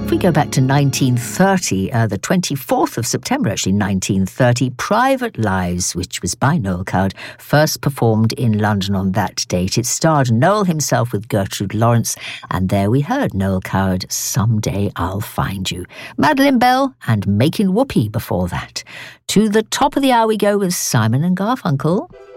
If we go back to 1930, the 24th of September, actually, 1930, Private Lives, which was by Noel Coward, first performed in London on that date. It starred Noel himself with Gertrude Lawrence, and there we heard Noel Coward, Someday I'll Find You. Madeleine Bell and Making Whoopee before that. To the top of the hour we go with Simon and Garfunkel.